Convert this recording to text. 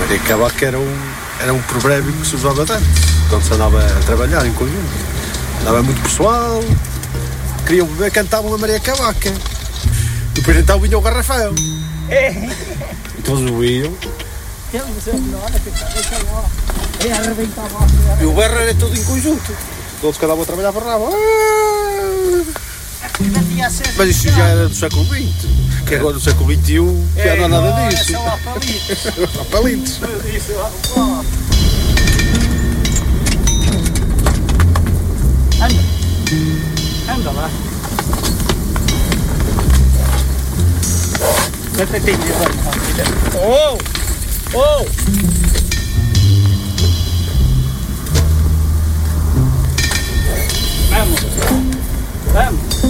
Maria Cavaca era um provérbio que se usava tanto, quando se andava a trabalhar em conjunto. Andava muito pessoal, queriam beber, cantavam a Maria Cavaca. Depois então vinha o garrafão. E todos ouviam. E o berro era todo em conjunto. Todos que andavam a trabalhar berravam. Mas isso já era do século XX. Que agora do século XXI já não há nada disso. São lá palitos. Há palitos. Anda lá. Oh! Oh! Vamos! Vamos!